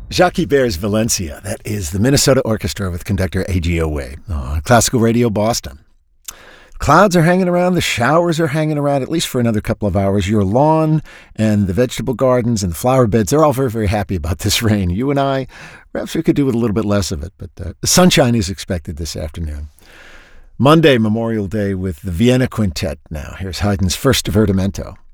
Jacques Bear's Valencia. That is the Minnesota Orchestra with conductor A.G.O. Way. Classical Radio Boston. Clouds are hanging around. The showers are hanging around, at least for another couple of hours. Your lawn and the vegetable gardens and the flower beds, they're all very, very happy about this rain. You and I, perhaps we could do with a little bit less of it, but the sunshine is expected this afternoon. Monday, Memorial Day with the Vienna Quintet now. Here's Haydn's first divertimento.